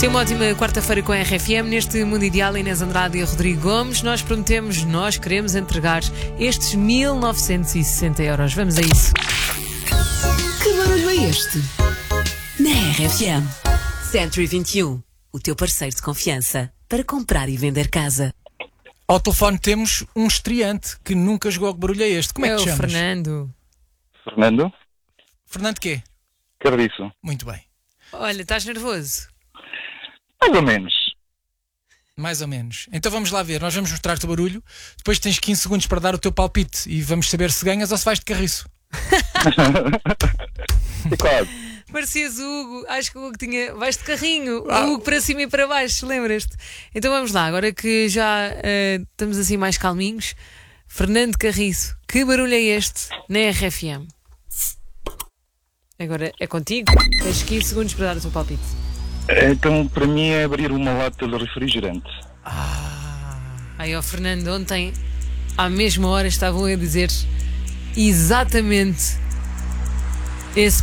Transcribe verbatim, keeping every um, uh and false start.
Tem uma ótima quarta-feira com a R F M. Neste Mundo Ideal, Inês Andrade e Rodrigo Gomes. Nós prometemos, nós queremos entregar estes mil novecentos e sessenta euros. Vamos a isso. Que barulho é este? Na R F M. Century vinte e um, o teu parceiro de confiança para comprar e vender casa. Ao telefone temos um estreante que nunca jogou que barulho é este. Como é que É te o chamas? Fernando. Fernando Fernando quê? Cardiço. Muito bem. Olha, estás nervoso? Mais ou menos. Mais ou menos. Então vamos lá ver. Nós vamos mostrar-te o barulho. Depois tens quinze segundos para dar o teu palpite e vamos saber se ganhas ou se vais de carriço. E claro. Parecias o Hugo. Acho que o Hugo tinha. Vais de carrinho. Ah. O Hugo para cima e para baixo, lembras-te? Então vamos lá. Agora que já eh, estamos assim mais calminhos. Fernando Carriço, que barulho é este na R F M? Agora é contigo. Tens quinze segundos para dar o teu palpite. Então, para mim é abrir uma lata de refrigerante. Aí, ó Fernando, ontem à mesma hora estavam a dizer exatamente esse